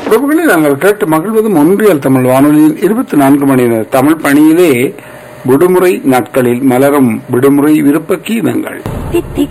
உறவுகளை நாங்கள் கேட்டு மகிழ்வதும் ஒன்றியல் தமிழ் வானொலியின் 24 மணி நேர தமிழ் பணியிலே விடுமுறை நாட்களில் மலரும் விடுமுறை விருப்ப கீதங்கள்.